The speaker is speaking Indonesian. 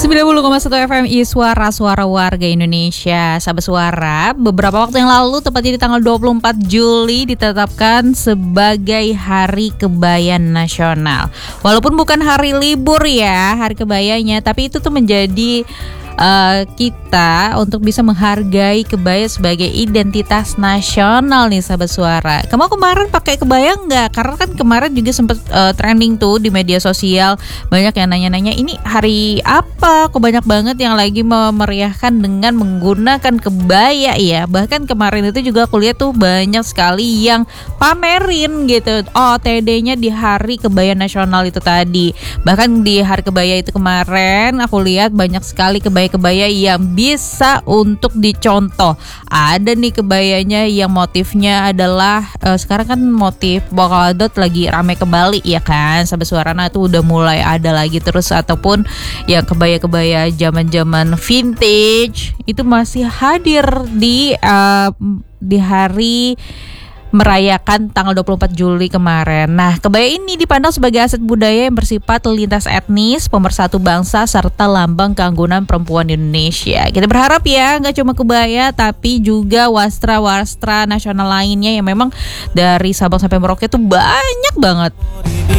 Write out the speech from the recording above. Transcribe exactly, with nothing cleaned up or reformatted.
sembilan puluh koma satu F M I Suara Suara Warga Indonesia. Sahabat Suara, beberapa waktu yang lalu, tepatnya di tanggal dua puluh empat Juli, ditetapkan sebagai Hari Kebaya Nasional. Walaupun bukan hari libur ya, Hari Kebayanya, tapi itu tuh menjadi Uh, kita untuk bisa menghargai kebaya sebagai identitas nasional nih sahabat suara. Kamu kemarin pakai kebaya nggak? Karena kan kemarin juga sempat uh, trending tuh di media sosial. Banyak yang nanya-nanya ini hari apa? Kok banyak banget yang lagi memeriahkan dengan menggunakan kebaya ya. Bahkan kemarin itu juga aku lihat tuh banyak sekali yang pamerin gitu O T D-nya di Hari Kebaya Nasional itu tadi. Bahkan di Hari Kebaya itu kemarin aku lihat banyak sekali kebaya kebaya yang bisa untuk dicontoh. Ada nih kebayanya yang motifnya adalah uh, sekarang kan motif polkadot lagi rame kembali ya kan, sahabat suara. Nah itu udah mulai ada lagi terus, ataupun ya kebaya-kebaya zaman-zaman vintage itu masih hadir di uh, di hari merayakan tanggal dua puluh empat Juli kemarin. Nah, kebaya ini dipandang sebagai aset budaya yang bersifat lintas etnis, pemersatu bangsa, serta lambang keanggunan perempuan Indonesia. Kita berharap ya, nggak cuma kebaya, tapi juga wastra-wastra nasional lainnya yang memang dari Sabang sampai Merauke itu banyak banget.